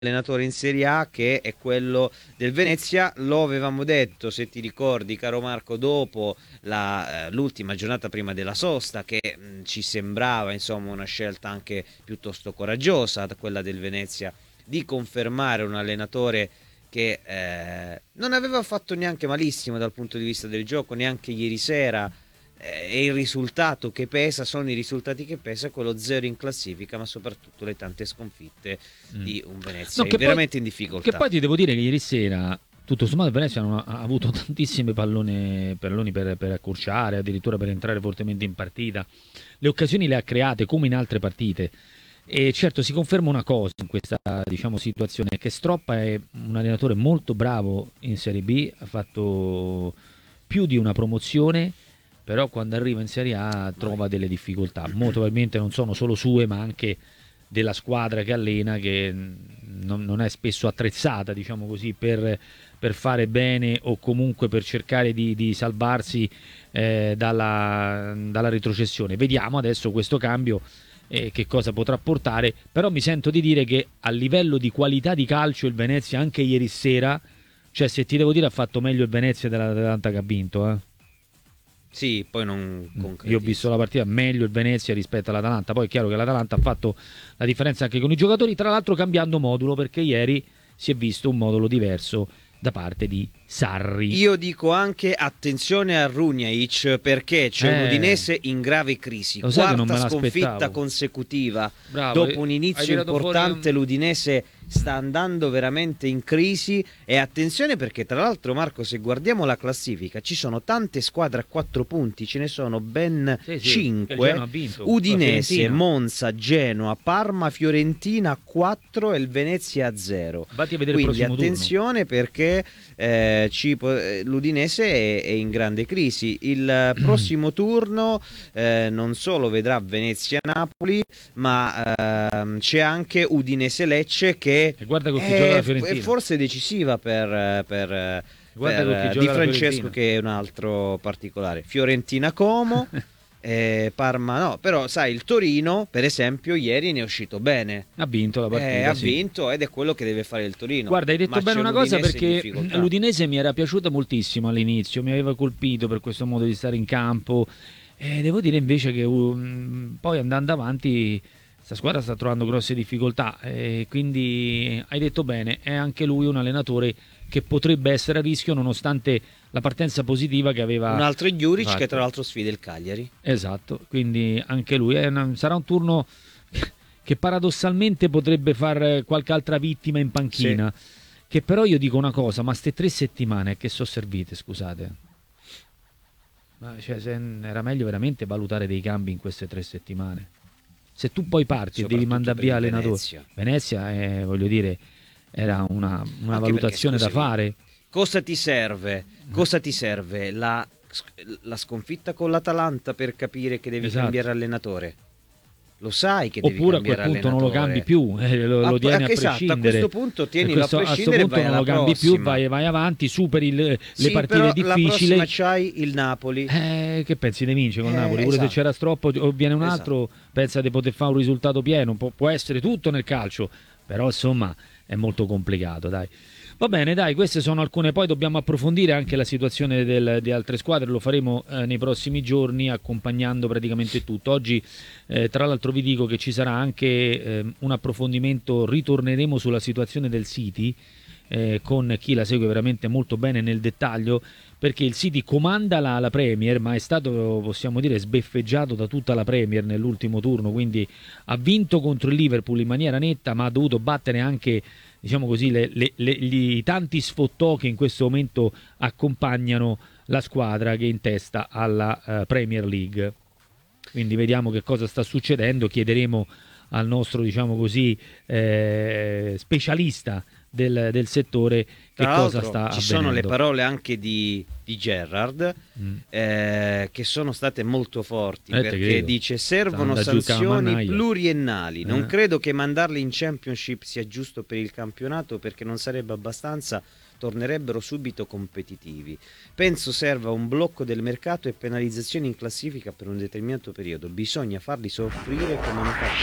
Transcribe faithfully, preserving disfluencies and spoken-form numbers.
allenatore in Serie A, che è quello del Venezia. Lo avevamo detto, se ti ricordi, caro Marco, dopo la, eh, l'ultima giornata prima della sosta, che mh, ci sembrava insomma una scelta anche piuttosto coraggiosa, quella del Venezia, di confermare un allenatore che eh, non aveva fatto neanche malissimo dal punto di vista del gioco, neanche ieri sera. Eh, e il risultato che pesa, sono i risultati che pesa, quello zero in classifica, ma soprattutto le tante sconfitte Mm. di un Venezia No, che veramente poi, in che difficoltà. poi ti devo dire che ieri sera, tutto sommato, il Venezia non ha, ha avuto tantissimi pallone, palloni per, per accorciare, addirittura per entrare fortemente in partita. Le occasioni le ha create come in altre partite. E certo si conferma una cosa in questa, diciamo, situazione, che Stroppa è un allenatore molto bravo in Serie B, ha fatto più di una promozione, però quando arriva in Serie A trova delle difficoltà. Molto probabilmente non sono solo sue, ma anche della squadra che allena, che non, non è spesso attrezzata, diciamo così, per, per fare bene o comunque per cercare di, di salvarsi eh, dalla, dalla retrocessione. Vediamo adesso questo cambio eh, che cosa potrà portare, però mi sento di dire che a livello di qualità di calcio il Venezia anche ieri sera, cioè se ti devo dire, ha fatto meglio il Venezia dell'Atalanta che ha vinto, eh. Sì, poi non Io ho visto concretizza. la partita meglio il Venezia rispetto all'Atalanta. Poi è chiaro che l'Atalanta ha fatto la differenza anche con i giocatori, tra l'altro cambiando modulo, perché ieri si è visto un modulo diverso da parte di Sarri. Io dico anche attenzione a Runjaic, perché c'è un Eh, Udinese in grave crisi, lo sai che non quarta me sconfitta l'aspettavo. consecutiva. Bravo, Dopo un hai inizio tirato fuori importante un... l'Udinese sta andando veramente in crisi. E attenzione perché, tra l'altro, Marco, se guardiamo la classifica ci sono tante squadre a quattro punti, ce ne sono ben Sì, sì, che il cinque: Genoa ha vinto, la Udinese, Fiorentina. Monza, Genoa, Parma, Fiorentina a quattro e il Venezia a zero. Vatti a vedere il Quindi prossimo turno. attenzione perché eh, ci po- eh, l'Udinese è, è in grande crisi. Il prossimo turno eh, non solo vedrà Venezia-Napoli, ma ehm, c'è anche Udinese-Lecce, che E guarda con chi gioca è, la è Fiorentina. forse decisiva per, per, Guarda per, con chi eh, Di gioca la Francesco, Fiorentina. che è un altro particolare. Fiorentina-Como. Eh, Parma no, però sai, il Torino per esempio ieri ne è uscito bene. Ha vinto la Eh, partita, ha sì. vinto ed è quello che deve fare il Torino. Guarda, hai detto Ma bene c'è una cosa, l'Udinese in perché difficoltà. l'Udinese mi era piaciuta moltissimo all'inizio, mi aveva colpito per questo modo di stare in campo. E devo dire invece che um, poi andando avanti questa squadra sta trovando grosse difficoltà, e quindi hai detto bene, è anche lui un allenatore che potrebbe essere a rischio nonostante la partenza positiva che aveva Un altro è Juric, fatto. che tra l'altro sfida il Cagliari. Esatto, quindi anche lui è una- sarà un turno che paradossalmente potrebbe far qualche altra vittima in panchina. Che però io dico una cosa, ma ste tre settimane che sono servite, scusate? Ma cioè, se- era meglio veramente valutare dei cambi in queste tre settimane. Se tu poi parti e devi Soprattutto mandare per via il allenatore, Venezia. Venezia, eh, voglio dire, era una, una Anche perché, valutazione da scusami, fare. cosa ti serve? Cosa ti serve? La, la sconfitta con l'Atalanta per capire che devi Esatto. cambiare allenatore? Lo sai che devi Oppure a quel cambiare punto non lo cambi allenatore. più, eh, lo, lo A- tieni a esatto, a prescindere. questo punto A tienilo questo, a a questo prescindere e punto vai non lo alla cambi più, prossima. vai, vai avanti, superi le, le Sì, partite però la difficili. prossima c'hai il Napoli. Eh, che pensi di vincere con Eh, Napoli? Pure se esatto. c'era Stroppo o viene un Esatto. altro, pensa di poter fare un risultato pieno. Può, può essere tutto nel calcio, però insomma è molto complicato, dai. Va bene, dai, queste sono alcune. Poi dobbiamo approfondire anche la situazione del- di altre squadre. Lo faremo eh, nei prossimi giorni, accompagnando praticamente tutto. Oggi, eh, tra l'altro, vi dico che ci sarà anche eh, un approfondimento. Ritorneremo sulla situazione del City, eh, con chi la segue veramente molto bene nel dettaglio, perché il City comanda la, la Premier, ma è stato, possiamo dire, sbeffeggiato da tutta la Premier nell'ultimo turno, quindi ha vinto contro il Liverpool in maniera netta, ma ha dovuto battere anche, diciamo così, le, le, le, gli tanti sfottò che in questo momento accompagnano la squadra che è in testa alla uh, Premier League. Quindi vediamo che cosa sta succedendo, chiederemo al nostro, diciamo così, eh, specialista del, del settore che Tra cosa l'altro sta ci avvenendo. sono le parole anche di, di Gerrard, Mm. eh, che sono state molto forti, Eh, te perché credo. dice Sta servono andando giù con la sanzioni mannaia. pluriennali. Non Eh. credo che mandarli in Championship sia giusto per il campionato, perché non sarebbe abbastanza, tornerebbero subito competitivi. Penso serva un blocco del mercato e penalizzazioni in classifica per un determinato periodo. Bisogna farli soffrire come non fa